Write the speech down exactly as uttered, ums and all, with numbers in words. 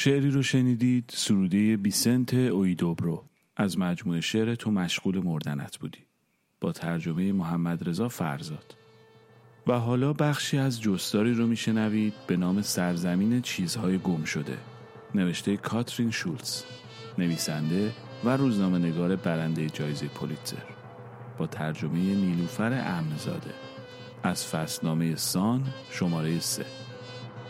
شعری رو شنیدید، سروده بیسنت اویدوبرو از مجموعه شعر تو مشغول مردنت بودی با ترجمه محمد رضا فرزاد. و حالا بخشی از جستاری رو میشنوید به نام سرزمین چیزهای گم شده، نوشته کاترین شولتز، نویسنده و روزنامه‌نگار برنده جایزه پولیتزر، با ترجمه نیلوفر امن‌زاده، از فصلنامه سان شماره سه.